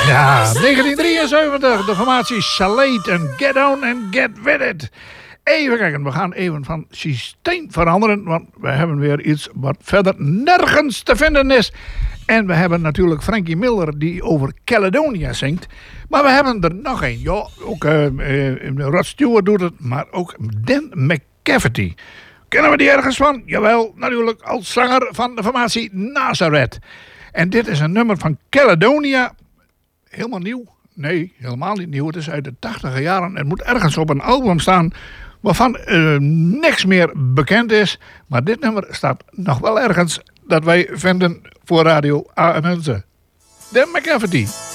Ja, 1973, de formatie Salate en Get On and Get With It. Even kijken, we gaan even van systeem veranderen, want we hebben weer iets wat verder nergens te vinden is. En we hebben natuurlijk Frankie Miller die over Caledonia zingt. Maar we hebben er nog een. Ja, ook Rod Stewart doet het, maar ook Dan McCafferty. Kennen we die ergens van? Jawel, natuurlijk als zanger van de formatie Nazareth. En dit is een nummer van Caledonia. Helemaal nieuw? Nee, helemaal niet nieuw. Het is uit de 80e jaren. Het moet ergens op een album staan waarvan niks meer bekend is. Maar dit nummer staat nog wel ergens dat wij vinden voor Radio AMNZ. Dan McCafferty.